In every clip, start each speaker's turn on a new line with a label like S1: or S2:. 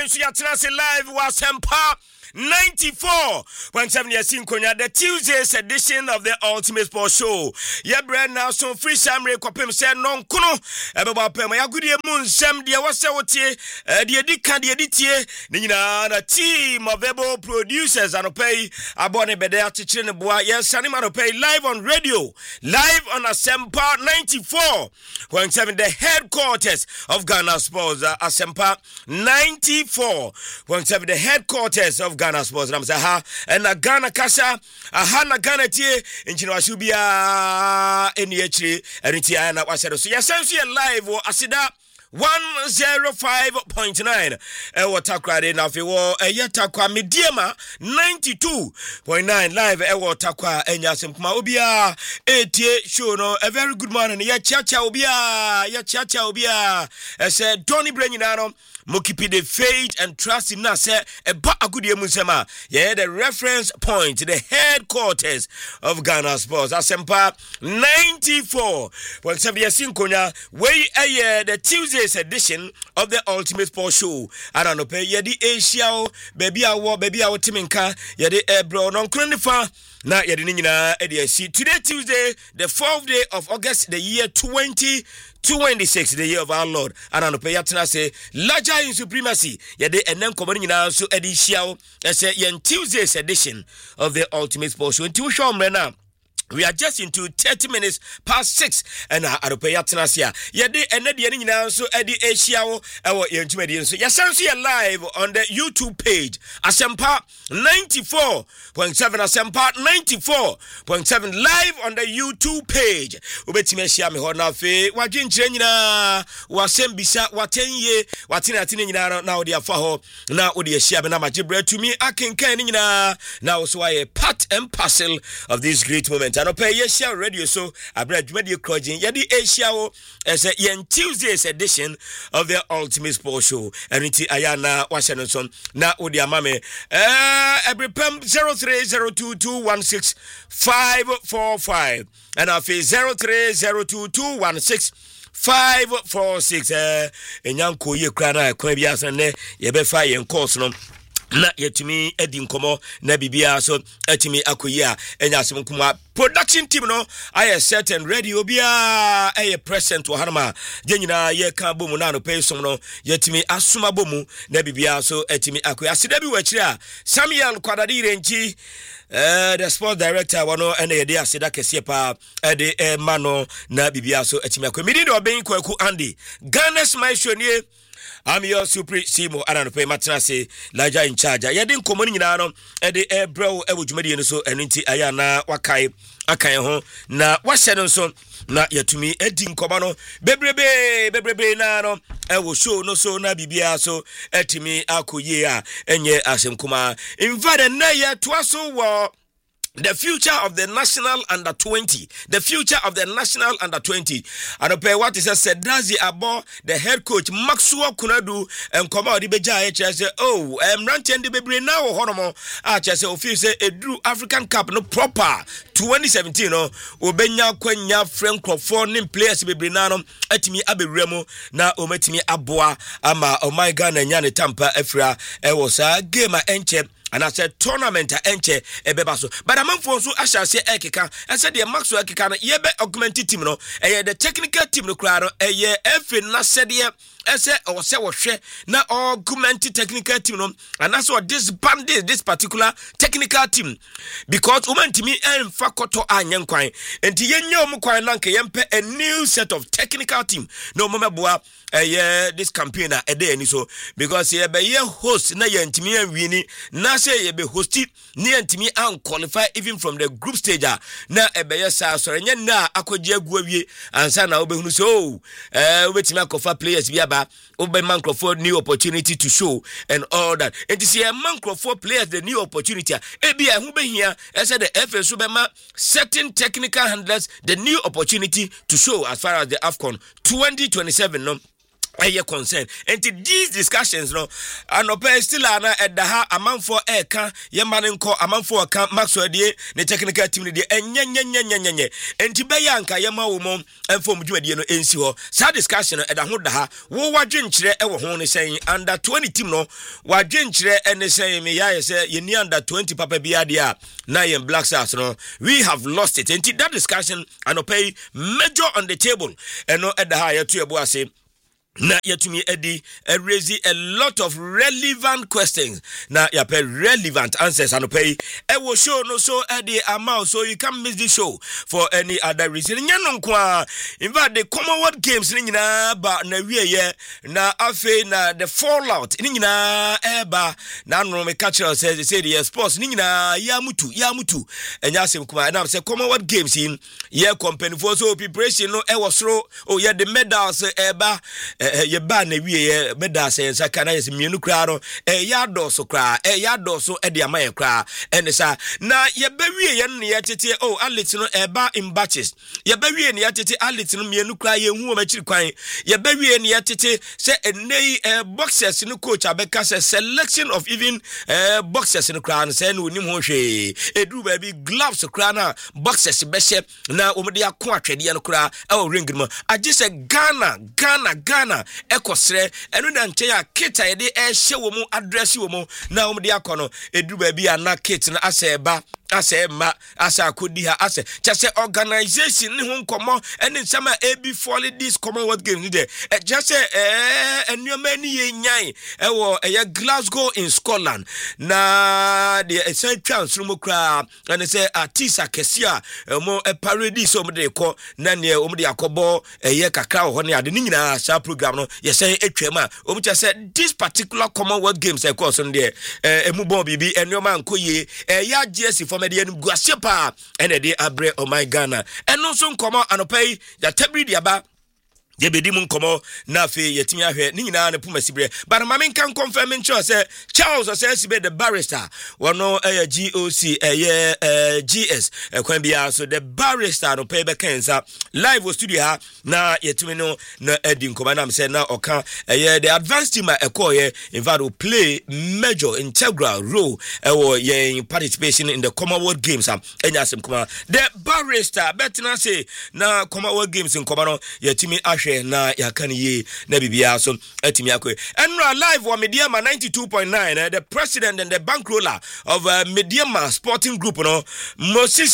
S1: Yatrasi live was Sempa 94.7 years in Konya, the Tuesday's edition of the Ultimate Sports Show. Yeah, brand now so free Samre Kopim said non kuno. About Pema Yagudi Moon Sam dia Wasawati, the Edika, the Editie, the team of able producers and pay Abone Bedea teaching the boy. Yes, Sanimano pay live on radio, live on Asempa 94.7, the headquarters of Ghana Sports. Asempa 94.7, the headquarters of Ghana Sports. And I'm saying, and Ghana Kasa, na Ghana tie, in Chinwashubia, in the H, and in Tiana was so. Yes, I'm live or Asida 105.9. Ewa takwa de na fe wo takwa mediama 92.9 live ewa takwa enyasem kuma obia etie show no. A very good morning. Ya chacha obia ese Donny Brenyina no mokipi the faith and trust in us a ba agudie musema. Yeah, the reference point, the headquarters of Ghana Sports. Asempa 94.7 yesin konya we the Tuesday's edition of the Ultimate Sports Show. I don't know pay yedi Asia baby awo timinka yedi bro non kronifa na yedi nyina edc. Today Tuesday, the 4th day of August, the year 2026, the year of our Lord. And I know pay yatna say larger in supremacy yedi enem komani nyina so edisia say yen Tuesday's edition of the Ultimate Sports Show. Into show now. We are just into 30 minutes past 6 and I pay atnasia. Yede enedi eni nyina so edi Asia wo ewo yentumedi so. Yasanso ye live on the YouTube page. Asempa 94.7 Asempa 94.7 live on the YouTube page. Ubetime share me ho na fe wadwenkyere nyina wasembisa watenye watene nyina na odi afa ho na odi share me na majibre to me akenkan nyina na wo so aye part and parcel of this great moment. I pay Asia radio so abred media crojin yedi Asia wo as a Tuesday's edition of the Ultimate Sports Show. And it's Ayana Washington na odi amame every pem 0302216545 and I feel 0302216546 enyanko ye kra na kwa biasa ne ye be fa yen course no na yetumi edi nkomo na bibia so etimi akoyi a enyasem kuma production team no I set and ready obia present wo hanama jenyina ye ka bomu na no pay som no yetimi asuma bomu na bibia so etimi akoyi asida bi wachiri a Samuel Kwadadi Renchi the sports director wano ene yede asida kese pa de mano na bibia so etimi akoyi midi do ben kwaku Andy Ghana's my shonier. I'm your super Simo Ananope Matrase, Laja in charge. Yadin Komoni Nano, Eddie Bro, Ewujumedi so, and Inti Ayana Wakai, Akayo, na Washington, na Yatumi, Edin Komano, Bebrebe Nano, Ewo show no so na bibia so, Etimi Akuya, Enye Asem Kuma, invade Naya Twaso war. The future of the national under 20. The future of the national under 20. And pay what is said Dazi Abo, the head coach Maxwell Kunadu, and come out the Beja say, oh, ranting the baby now honomo. Say official a Drew African Cup no proper 2017 no Obenya Kwenya Frank Crawford name players baby nano etimi abe remo na ometimi aboa ama oh my God na nyane Tampa Efra ewosa game enche. And I said tournament enche ebebaso. But a man for so asha say ekeka. I said the Maxwell ekeka na yebe augmented team no. The technical team no crowd. Efe na said ye. Ese or say was share na augmented technical team no. And that's what this this particular technical team because umantimi fakoto anyankwan. Enti yenyo mu kwan nanke yempe a new set of technical team. No momeboa this campaign a day and so because ye be host na yentimi anwini na say ye be hosti ni antimi an qualify even from the group stage na ebeye sa so nya na akogye aguawie ansa na obehunu so wetimi akofa players bi aba obe Mancroft new opportunity to show and all that and see a Mancroft players the new opportunity ebia hu behia say the FA so be ma certain technical handlers the new opportunity to show as far as the AFCON 2027 no concern and these discussions no anope still ana edaha amanfo eka ye manenko amanfo aka Maxwell die ne technical team ne die enyenyenyenyenyenye enti beyanka ye ma wo mom enfom dwumadie no ensi ho sa discussion no eda ho daha wo wadwenkyere e wo ho ne sen under 20 team no wadwenkyere ene sen me ya se ye ni under 20 papa bia dia na ye Black Stars no we have lost it enti that discussion anope major on the table eno edaha ye to ebo ase na yatumi edi raise a lot of relevant questions na yape relevant answers and pay will show no so edi amount so you can't miss this show for any other reason nyanon kwa in fact the Commonwealth Games ni nyina ba na wieye na afi na the fallout ni nyina eba na no me catch us say the sports ni nyina ya mutu enya asem kuma na say Commonwealth Games in ye company for so preparation no e was throw oh yeah the medals eba ye ba na wie beda sensa kana yes mienu kra no ya doso kra ya doso e de amaye kra ene sa na ye ba wie ye no ye tete oh athlete no eba in batches ye ba wie ne ye tete athlete no mienu kra ye hu o machiri kwan ye ba wie ne ye tete se enei boxers no coach abeka se selection of even boxers no kra no se no nim ho hwe edu ba bi gloves kra na boxers be hye na o mede akọ atwede no kra e o ring no agi se Ghana ekosre enu na nche ya kita ye de ehye wo mu address wo mu na wo de akono edu ba bi ana kit na aseba asema asa kodi ha ase chese organization ni ho nkomo eni nsama ebi follow this Commonwealth Games de just enuoma ni ye nyan ewo eye Glasgow in Scotland na the essential chance mu kra and say artista kesia mo parody so mo de ko na ne o mo de akobo eye kakra ho ne ade ni nyina sha program no ye say etwam a o mo say this particular Commonwealth Games e course no de emu bon bibi enuoma nkoye ya GS for median guasepa ene de abre o my Ghana eno so nkomo anopai ya tabri dia ba ye bedi mu nkomo na fe yetimi ahwe ni nyina ne puma sibre but ma men kan confirm ncho say Charles say sibe the barrister wono GOC GS kwan bia so the barrister no pay be kansa live studio ha na yetimi no na edi nkomo na say na oka the advanced team ekoye in fact will play major integral role in participation in the Commonwealth Games enya sem kuma the barrister betina say na Commonwealth Games nkomo no yetimi ahwe na yakani ye na bibia so atimi akwe enra live wa Mediama 92.9 the president and the bankroller of Mediama Sporting Group no Moses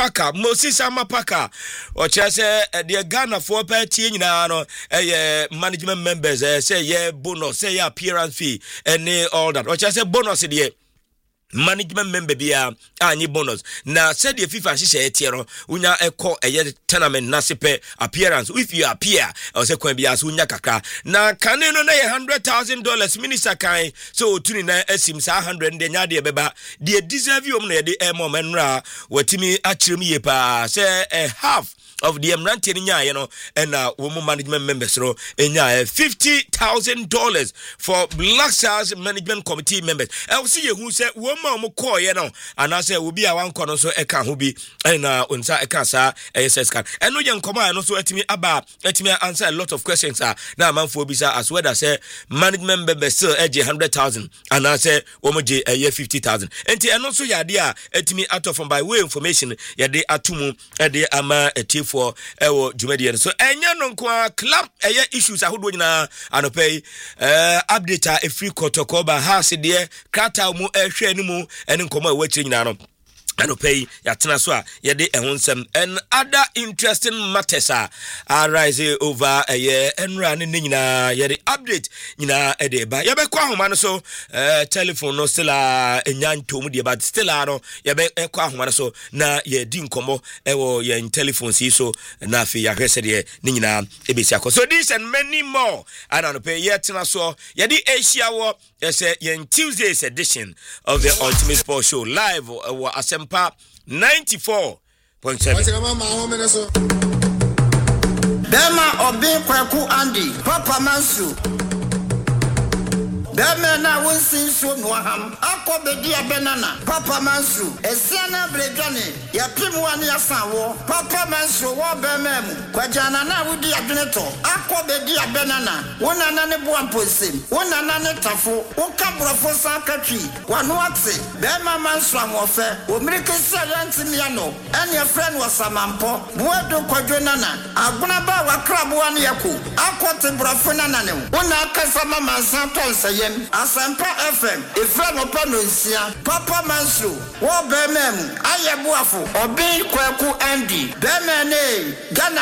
S1: Amapaka o chese the Ghana for party nyina no management members say ye bonus say appearance fee and all that o chese bonus dey management member bia anyi bonus na said the FIFA hye etiero unya eko tournament na sepe appearance if you appear or say kwan bia so unya kakra na kane no na $100,000 minister kan so tuni na asim sa 100 de nya de beba de deserve you na de menra watimi akirem ye pa say half of the Emranti nya and woman management members ro enya $50,000 for Black Stars management committee members I see you who say woman mo call no and I say will be a one corner so e kan ho bi na unsa e kan sa SS kan eno ye nkoma no so etimi answer a lot of questions na manfo bi sa as well as say management members still edge 100,000 and I say womo je 50,000 enti eno so yade a etimi out of from by way information yade atumu ede ama etif for ewo jumedi so enya no kwa club issues ahodo nyina anopay update a free kotokoba house de krata mu ehwe ni mu ene nkomo a wachiri nyina no anopay yatena so a yede ehonsem and other interesting matters arise over enra ne nyina yede update nyina ede ba yebe kwa homa no so telephone no still enyantom de but still no yebe kwa homa no so na yedi nkomo ewo ye telephone si so na afi ya hwese de ne nyina ebesi akọ so this and many more anopay yetena so yede Asia wo say Tuesday's edition of the Ultimate Sports Show live Asempa 94.7.
S2: Dema obi kwaku Andy Papa Mansu Bema na wonsin so no ham. Akobedi abenana. Papa Mansu. Esiana bredwane. Ya pimu ani asanwo. Papa Mansu wo bema mu. Kwajana na wudi adweneto. Akobedi abenana. Wona na ne boamposem. Wona na ne tafo. Woka brofo sakatwi. Wano ate. Bema Mansu amofe. Omirike Miano, and your friend was Samampo, Buado Quadrenana, Agunaba Wakrabu and Yaku, Aquate Brafunanano, Una Casamama Santon Sayem, Asampa FM, a friend of Panusia, Papa Mansu, War Bemem, Ayabuafu, or Be Kwaku Andy, Bemene, Ghana